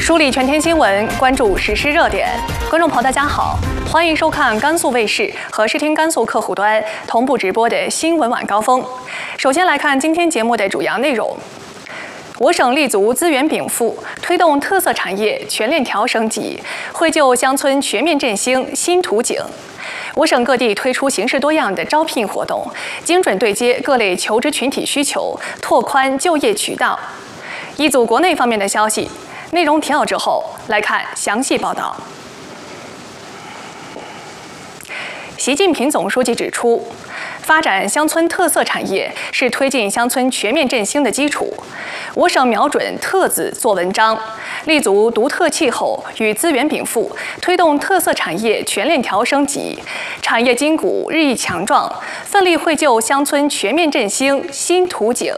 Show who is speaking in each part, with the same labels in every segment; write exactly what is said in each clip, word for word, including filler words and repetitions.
Speaker 1: 梳理全天新闻，关注实时热点。观众朋友，大家好，欢迎收看甘肃卫视和视听甘肃客户端同步直播的新闻晚高峰。首先来看今天节目的主要内容。我省立足资源禀赋，推动特色产业全链条升级，绘就乡村全面振兴新图景。我省各地推出形式多样的招聘活动，精准对接各类求职群体需求，拓宽就业渠道。一组国内方面的消息，内容提要之后来看详细报道。习近平总书记指出，发展乡村特色产业是推进乡村全面振兴的基础。我省瞄准特字做文章，立足独特气候与资源禀赋，推动特色产业全链条升级，产业筋骨日益强壮，奋力绘就乡村全面振兴新图景。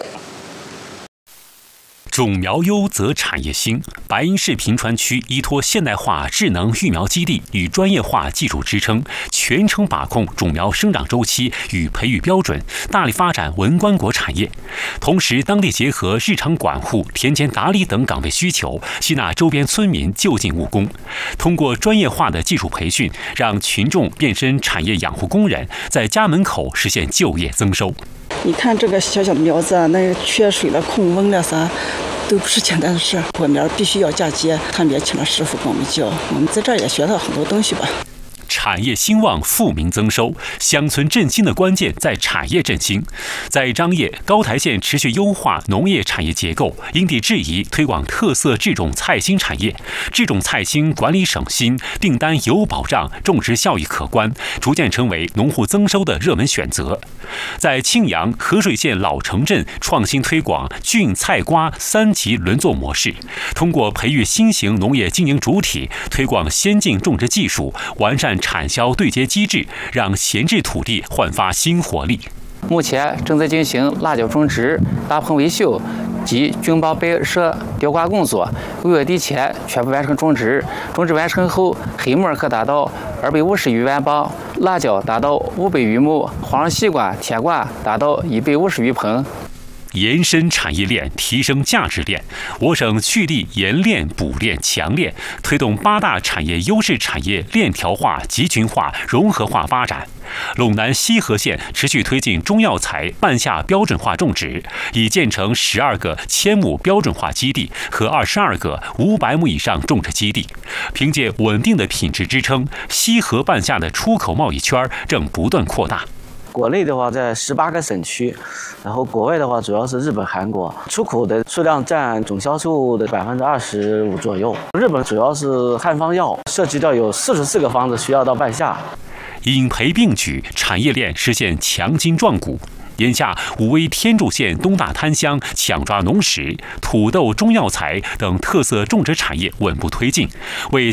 Speaker 2: 种苗优则产业兴。白银市平川区依托现代化智能育苗基地与专业化技术支撑，全程把控种苗生长周期与培育标准，大力发展文观果产业。同时，当地结合日常管护、田间打理等岗位需求，吸纳周边村民就近务工，通过专业化的技术培训，让群众变身产业养护工人，在家门口实现就业增收。
Speaker 3: 你看这个小小的苗子啊，那缺水了、控温了啥，都不是简单的事。果苗必须要嫁接，他们也请了师傅给我们教，我们在这儿也学到很多东西吧。
Speaker 2: 产业兴旺，富民增收。乡村振兴的关键在产业振兴。在张掖，高台县持续优化农业产业结构，因地制宜推广特色制种菜心产业。制种菜心管理省心，订单有保障，种植效益可观，逐渐成为农户增收的热门选择。在庆阳河水县老城镇，创新推广菌菜瓜三级轮作模式，通过培育新型农业经营主体，推广先进种植技术，完善产销对接机制，让闲置土地焕发新活力。
Speaker 4: 目前正在进行辣椒种植、大棚维修及菌孢摆设吊挂工作，五月底前全部完成种植。种植完成后，黑木可达到二百五十余万磅，辣椒达到五百余亩，黄西瓜、甜瓜达到一百五十余棚。
Speaker 2: 延伸产业链，提升价值链。我省蓄力研炼、补炼、强炼，推动八大产业优势产业链条化、集群化、融合化发展。陇南西河县持续推进中药材半夏标准化种植，已建成十二个千亩标准化基地和二十二个五百亩以上种植基地。凭借稳定的品质支撑，西河半夏的出口贸易圈正不断扩大。
Speaker 5: 国内的话在十八个省区，然后国外的话主要是日本、韩国，出口的数量占总销售的百分之二十五左右。日本主要是汉方药，涉及到有四十四个方子需要到半夏。
Speaker 2: 因培并举，产业链实现强筋壮骨。眼下，武威天柱县东大滩乡抢抓农时、土豆、中药材等特色种植产业稳步推进，为